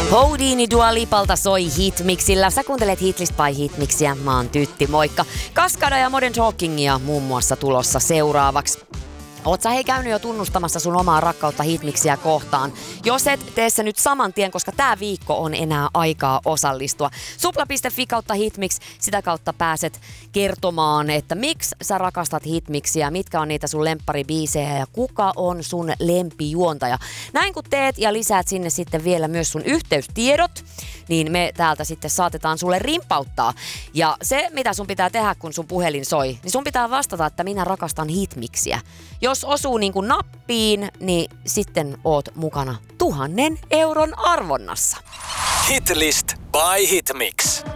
Houdini Dua Lipalta soi Hitmixillä. Sä kuuntelet Hitlist by Hitmixiä. Mä oon Tytti, moikka. Kaskada ja Modern Talkingia muun muassa tulossa seuraavaksi. Oot sä käynyt jo tunnustamassa sun omaa rakkautta Hitmixiä kohtaan? Jos et, tee se nyt saman tien, koska tää viikko on enää aikaa osallistua. Supla.fi kautta Hitmix, sitä kautta pääset kertomaan, että miksi sä rakastat Hitmixiä, mitkä on niitä sun lempparibiisejä ja kuka on sun lempijuontaja. Näin kun teet ja lisäät sinne sitten vielä myös sun yhteystiedot, niin me täältä sitten saatetaan sulle rimpauttaa. Ja se, mitä sun pitää tehdä, kun sun puhelin soi, niin sun pitää vastata, että minä rakastan Hitmixiä. Jos osuu niin kuin nappiin, niin sitten oot mukana 1,000 euron arvonnassa. Hitlist by Hitmix.